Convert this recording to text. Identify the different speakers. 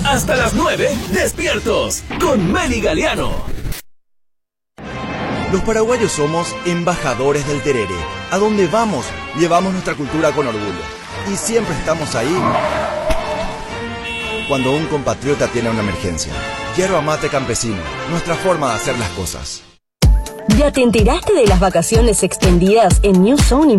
Speaker 1: hasta las 9, despiertos con Meli Galeano.
Speaker 2: Los paraguayos somos embajadores del tereré. A donde vamos, llevamos nuestra cultura con orgullo. Y siempre estamos ahí cuando un compatriota tiene una emergencia. Yerba mate campesino, nuestra forma de hacer las cosas.
Speaker 3: ¿Ya te enteraste de las vacaciones extendidas en New Zone